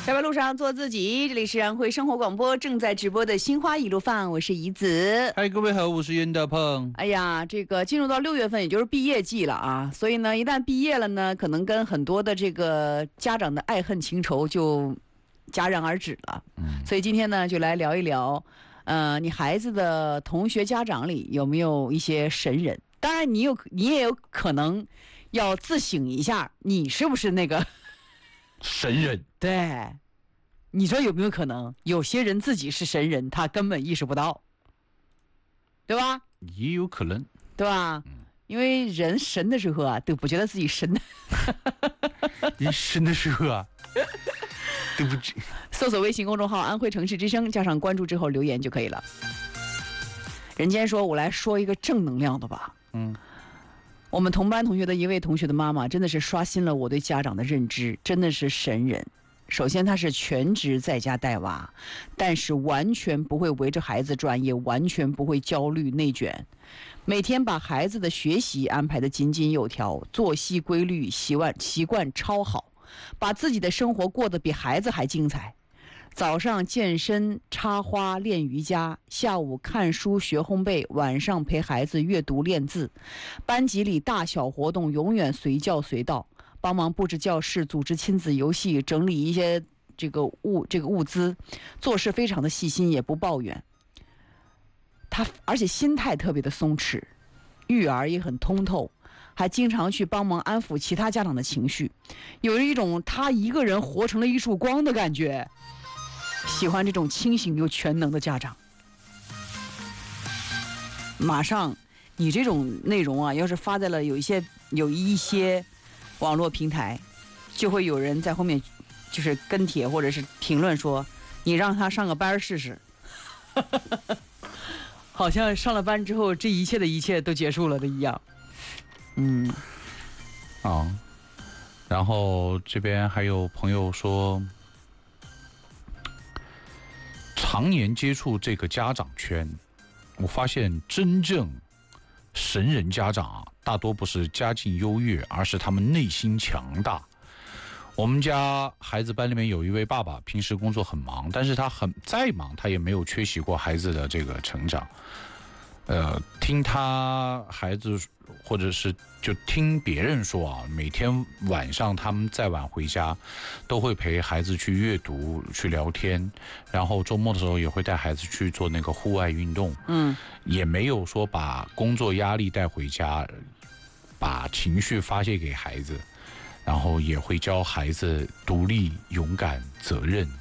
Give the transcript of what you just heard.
下班路上做自己，这里是安徽生活广播正在直播的心花一路放，我是怡子。 嗨，各位好，我是袁大鹏。 哎呀，这个进入到6月份，也就是毕业季了啊，所以呢，一旦毕业了呢，可能跟很多的这个家长的爱恨情仇就戛然而止了。所以今天呢，就来聊一聊，你孩子的同学家长里有没有一些神人？当然，你也有可能要自省一下，你是不是那个神人？ 对，你说有没有可能，有些人自己是神人，他根本意识不到，对吧？ 也有可能， 对吧？因为人神的时候啊，都不觉得自己神。 你神的时候啊，对不起。 搜索微信公众号"安徽城市之声"，加上关注之后留言就可以了。人间说，我来说一个正能量的吧。我们同班同学的一位同学的妈妈，真的是刷新了我对家长的认知，真的是神人。首先，她是全职在家带娃，但是完全不会围着孩子转，也完全不会焦虑内卷，每天把孩子的学习安排得井井有条，作息规律，习惯超好，把自己的生活过得比孩子还精彩。早上健身、插花、练瑜伽，下午看书学烘焙，晚上陪孩子阅读练字。班级里大小活动永远随叫随到，帮忙布置教室，组织亲子游戏，整理一些这个物资，做事非常的细心，也不抱怨。而且心态特别的松弛，育儿也很通透，还经常去帮忙安抚其他家长的情绪，有一种他一个人活成了一束光的感觉。喜欢这种清醒又全能的家长。马上你这种内容啊，要是发在了有一些网络平台，就会有人在后面就是跟帖或者是评论说，你让他上个班试试。好像上了班之后，这一切的一切都结束了的一样。 然后这边还有朋友说，常年接触这个家长圈，我发现真正神人家长啊，大多不是家境优越，而是他们内心强大。我们家孩子班里面有一位爸爸，平时工作很忙，但是他再忙，他也没有缺席过孩子的这个成长。听他孩子或者是就听别人说啊，每天晚上他们再晚回家，都会陪孩子去阅读、去聊天，然后周末的时候也会带孩子去做那个户外运动。也没有说把工作压力带回家，把情绪发泄给孩子，然后也会教孩子独立、勇敢、责任。